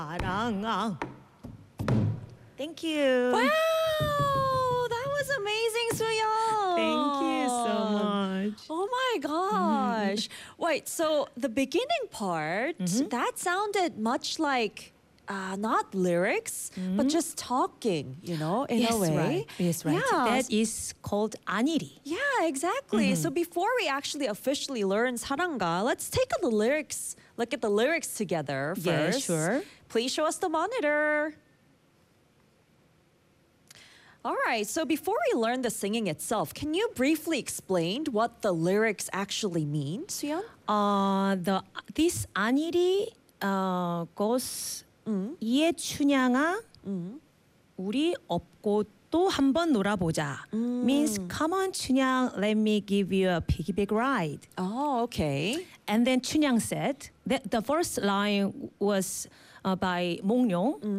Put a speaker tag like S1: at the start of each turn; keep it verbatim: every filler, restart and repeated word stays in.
S1: 사랑아. Thank you.
S2: Wow, that was amazing, Sooyoung.
S1: Thank you so much.
S2: Oh my gosh. Wait, so the beginning part, that sounded much like uh, not lyrics, but just talking, you know, in
S1: yes,
S2: a way.
S1: right. Yes, right.
S2: Yeah.
S1: That is called 안일이.
S2: Yeah, exactly. So before we actually officially learn saranga, let's take a the lyrics, look at the lyrics together
S1: Yeah,
S2: first.
S1: sure.
S2: Please show us the monitor. All right, so before we learn the singing itself, can you briefly explain what the lyrics actually mean, Suyeon?
S1: Uh, the this 안일이 uh, goes 이해춘향아 우리 업고 또 한 번 놀아보자. Means come on 춘향, let me give you a piggyback ride.
S2: Oh, okay.
S1: And then 춘향 said that the first line was uh, by 몽룡.